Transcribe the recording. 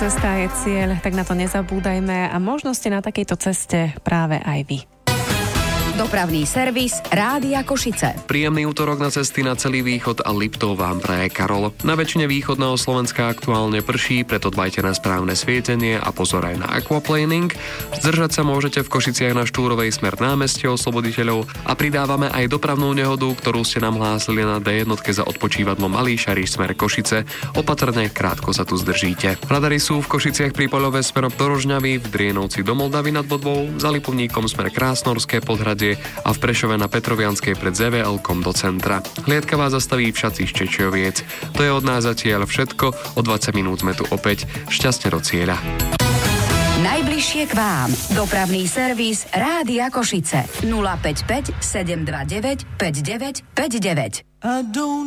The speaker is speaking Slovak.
cesta je cieľ, tak na to nezabúdajme a možno ste na takejto ceste práve aj vy. Dopravný servis Rádia Košice. Príjemný útorok na cesty na celý východ a Liptov vám praje Karol. Na väčšine východného Slovenska aktuálne prší, preto dbajte na správne svietenie a pozor aj na aquaplaning. Zdržať sa môžete v Košiciach na Štúrovej smer námestie Osloboditeľov a pridávame aj dopravnú nehodu, ktorú ste nám hlásili na D1 za odpočívadlom Malý Šariš smer Košice. Opatrne, krátko sa tu zdržíte. Radary sú v Košiciach pri Poľove smerom do Rožňavy, v Drienovci do Moldavy nad Bodvou, za Lipovníkom smer Krásnorské Podhradie a v Prešove na Petrovianskej pred ZVL-kom do centra. Hliadka vás zastaví v Šaci z Čečioviec. To je od nás zatiaľ všetko, o 20 minút sme tu opäť. Šťastne do cieľa. Najbližšie k vám. Dopravný servis Rádia Košice. 055 729 5959.